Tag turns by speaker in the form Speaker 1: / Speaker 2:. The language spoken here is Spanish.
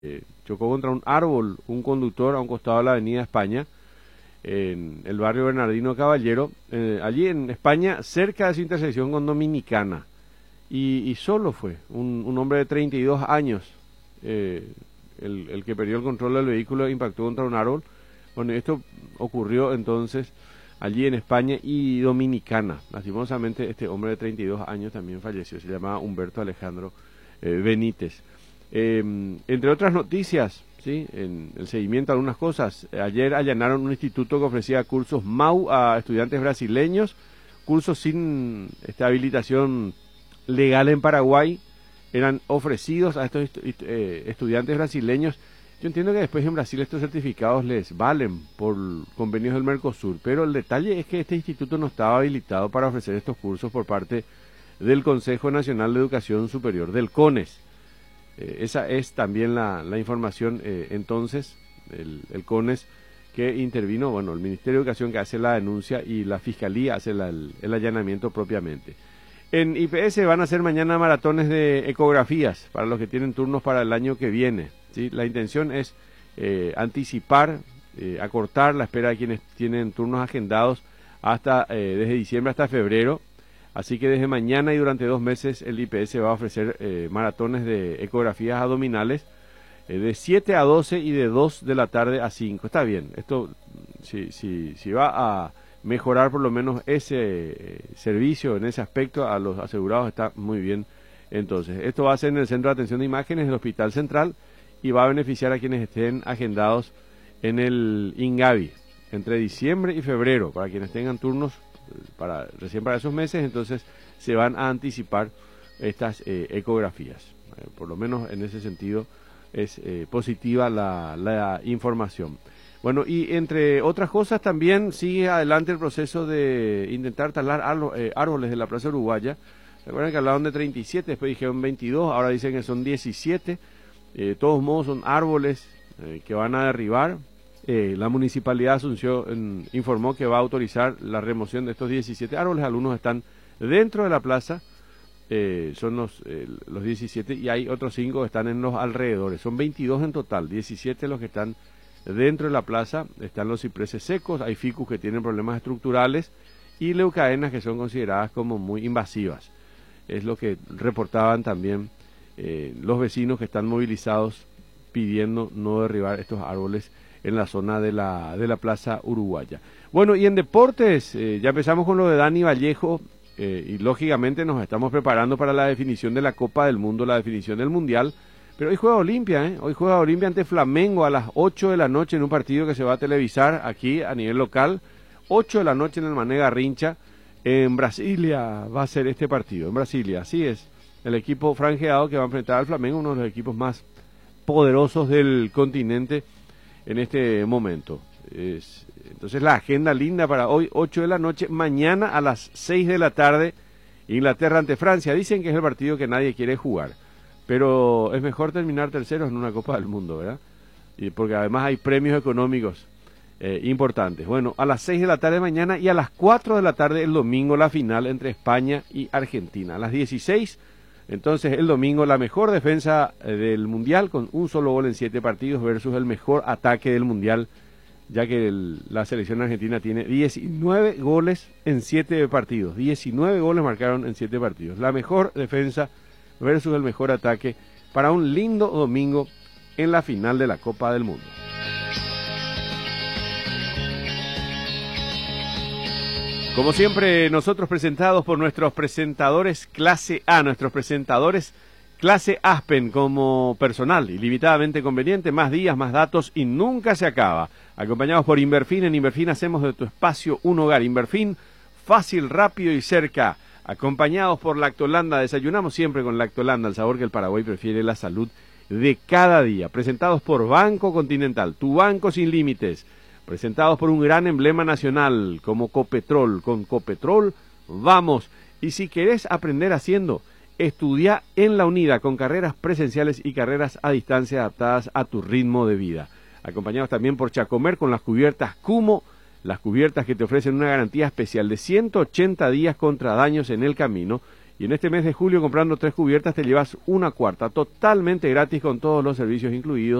Speaker 1: Chocó contra un árbol un conductor a un costado de la avenida España, en el barrio Bernardino Caballero, allí en España, cerca de su intersección con Dominicana. Y solo fue un hombre de 32 años, el que perdió el control del vehículo, impactó contra un árbol. Bueno, esto ocurrió entonces allí en España y Dominicana. Lastimosamente este hombre de 32 años también falleció, se llamaba Humberto Alejandro Benítez. Entre otras noticias, ¿sí? En el seguimiento a algunas cosas, ayer allanaron un instituto que ofrecía cursos MAU a estudiantes brasileños, cursos sin habilitación legal en Paraguay, eran ofrecidos a estos estudiantes brasileños. Yo entiendo que después en Brasil estos certificados les valen por convenios del Mercosur, pero el detalle es que este instituto no estaba habilitado para ofrecer estos cursos por parte del Consejo Nacional de Educación Superior, del CONES. Esa es también la información. Entonces, el CONES que intervino, bueno, el Ministerio de Educación que hace la denuncia y la Fiscalía hace el allanamiento propiamente. En IPS van a hacer mañana maratones de ecografías para los que tienen turnos para el año que viene, ¿sí? La intención es anticipar, acortar la espera de quienes tienen turnos agendados hasta desde diciembre hasta febrero. Así que desde mañana y durante 2 meses el IPS va a ofrecer maratones de ecografías abdominales de 7 a 12 y de 2 de la tarde a 5. Está bien, esto si va a mejorar por lo menos ese servicio en ese aspecto a los asegurados, está muy bien. Entonces, esto va a ser en el Centro de Atención de Imágenes del Hospital Central y va a beneficiar a quienes estén agendados en el INGAVI entre diciembre y febrero, para quienes tengan turnos recién para esos meses. Entonces se van a anticipar estas ecografías. Por lo menos en ese sentido es positiva la información. Bueno, y entre otras cosas también sigue adelante el proceso de intentar talar árboles de la Plaza Uruguaya. Recuerden que hablaban de 37, después dijeron 22, ahora dicen que son 17. De todos modos son árboles que van a derribar. La Municipalidad de Asunción informó que va a autorizar la remoción de estos 17 árboles. Algunos están dentro de la plaza, son los 17, y hay otros 5 que están en los alrededores. Son 22 en total, 17 los que están dentro de la plaza. Están los cipreses secos, hay ficus que tienen problemas estructurales y leucaenas que son consideradas como muy invasivas. Es lo que reportaban también los vecinos que están movilizados pidiendo no derribar estos árboles en la zona de la Plaza Uruguaya. Bueno, y en deportes, ya empezamos con lo de Dani Vallejo, y lógicamente nos estamos preparando para la definición de la Copa del Mundo, la definición del Mundial, pero hoy juega Olimpia, hoy juega Olimpia ante Flamengo a las 8 de la noche en un partido que se va a televisar aquí a nivel local, 8 de la noche en el Mané Garrincha, en Brasilia va a ser este partido, en Brasilia, así es, el equipo franjeado que va a enfrentar al Flamengo, uno de los equipos más poderosos del continente en este momento. Entonces la agenda linda para hoy, 8 de la noche, mañana a las 6 de la tarde, Inglaterra ante Francia. Dicen que es el partido que nadie quiere jugar, pero es mejor terminar terceros en una Copa del Mundo, ¿verdad? Y porque además hay premios económicos importantes. Bueno, a las 6 de la tarde mañana y a las 4 de la tarde el domingo la final entre España y Argentina. A las 16, entonces el domingo la mejor defensa del Mundial con un solo gol en 7 partidos versus el mejor ataque del Mundial, ya que la selección argentina tiene 19 goles en 7 partidos. 19 goles marcaron en 7 partidos. La mejor defensa versus el mejor ataque para un lindo domingo en la final de la Copa del Mundo. Como siempre, nosotros presentados por nuestros presentadores clase A, nuestros presentadores clase Aspen, como personal ilimitadamente conveniente, más días, más datos y nunca se acaba. Acompañados por Inverfin, en Inverfin hacemos de tu espacio un hogar. Inverfin, fácil, rápido y cerca. Acompañados por Lactolanda, desayunamos siempre con Lactolanda, el sabor que el Paraguay prefiere, la salud de cada día. Presentados por Banco Continental, tu banco sin límites. Presentados por un gran emblema nacional como Copetrol. Con Copetrol vamos. Y si querés aprender haciendo, estudia en la UNIDA con carreras presenciales y carreras a distancia adaptadas a tu ritmo de vida. Acompañados también por Chacomer con las cubiertas Cumo, las cubiertas que te ofrecen una garantía especial de 180 días contra daños en el camino Y en este mes de julio, comprando 3 cubiertas, te llevas una cuarta, totalmente gratis con todos los servicios incluidos.